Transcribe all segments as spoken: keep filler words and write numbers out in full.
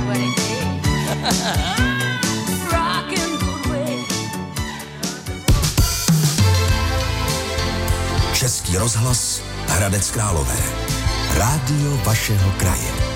wedding day. Rockin' good way. Český rozhlas Hradec Králové. Rádio vašeho kraje.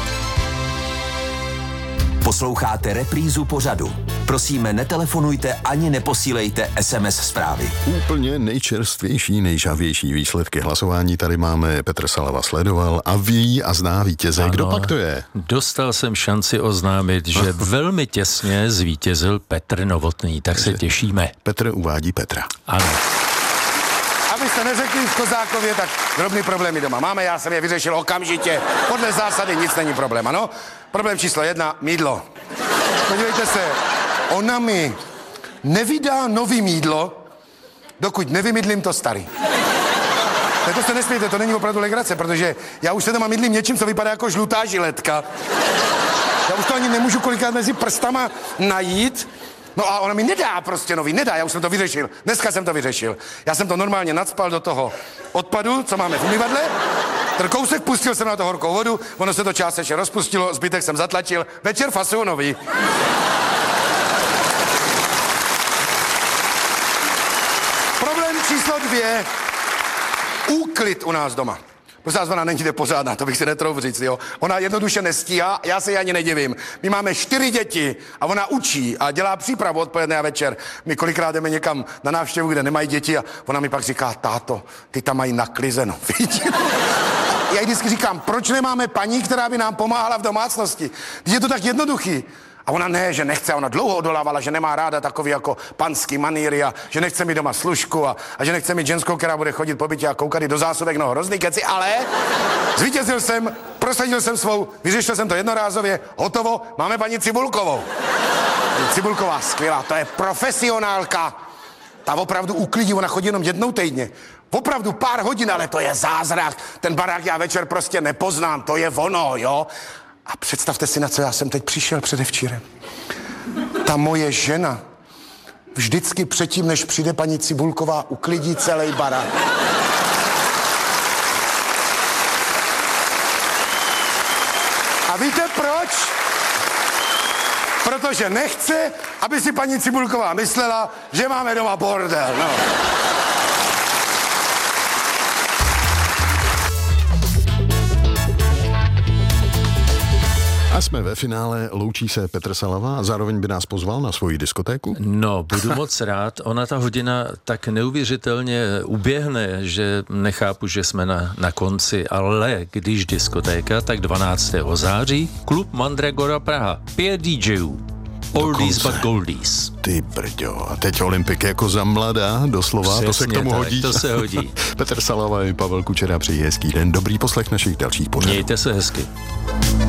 Posloucháte reprízu pořadu. Prosíme, netelefonujte ani neposílejte es em es zprávy. Úplně nejčerstvější, nejžavější výsledky hlasování tady máme. Petr Salava sledoval a ví a zná vítěze. Ano, kdo pak to je? Dostal jsem šanci oznámit, že velmi těsně zvítězil Petr Novotný, tak se těšíme. Petr uvádí Petra. Ano. Abyste neřekli v Kozákově, tak drobný problémy doma máme, já jsem je vyřešil okamžitě. Podle zásady nic není problém, ano? Problém číslo jedna, mýdlo. Podívejte se, ona mi nevydá nový mýdlo, dokud nevymydlím to starý. Ne, to se nesmějte, to není opravdu legrace, protože já už se doma mydlím něčím, co vypadá jako žlutá žiletka. Já už to ani nemůžu kolikrát mezi prstama najít. No a ona mi nedá prostě nový, nedá, já už jsem to vyřešil. Dneska jsem to vyřešil. Já jsem to normálně nacpal do toho odpadu, co máme v umyvadle. Ten kousek pustil jsem na to horkou vodu, ono se to částečně rozpustilo, zbytek jsem zatlačil. Večer fasuju nový. Problém číslo dvě. Úklid u nás doma. Prostě ona není pořádná, to bych si netrouf říct, jo. Ona jednoduše nestíhá, já se jí ani nedivím. My máme čtyři děti a ona učí a dělá přípravu odpoledne a večer. My kolikrát jdeme někam na návštěvu, kde nemají děti a ona mi pak říká, táto, ty tam mají naklizeno, víš? Já jí vždycky říkám, proč nemáme paní, která by nám pomáhala v domácnosti? Je to tak jednoduchý. A ona ne, že nechce, ona dlouho odolávala, že nemá ráda takový jako panský maníry a že nechce mít doma služku a, a že nechce mít ženskou, která bude chodit po bytě a koukat do zásobek, no hrozný keci, ale zvítězil jsem, prosadil jsem svou, vyřešil jsem to jednorázově, hotovo, máme paní Cibulkovou. Paní Cibulková, skvělá, to je profesionálka. Ta opravdu uklidí, ona chodí jenom jednou týdně. Opravdu pár hodin, ale to je zázrak. Ten barák já večer prostě nepoznám, to je ono, jo. A představte si, na co já jsem teď přišel předevčírem. Ta moje žena vždycky předtím, než přijde paní Cibulková, uklidí celý barák. A víte proč? Protože nechce, aby si paní Cibulková myslela, že máme doma bordel, no. A jsme ve finále, loučí se Petr Salava a zároveň by nás pozval na svoji diskotéku? No, budu moc rád. Ona ta hodina tak neuvěřitelně uběhne, že nechápu, že jsme na, na konci, ale když diskotéka, tak dvanáctého září klub Mandragora Praha. Pět dý džejů. Oldies but goldies. Ty brďo, a teď Olympik jako za mladá, doslova, Přesně, to se k tomu tak, hodí. to se hodí. Petr Salava i Pavel Kučera, přeji hezký den, dobrý poslech našich dalších pořadů. Mějte se hezky.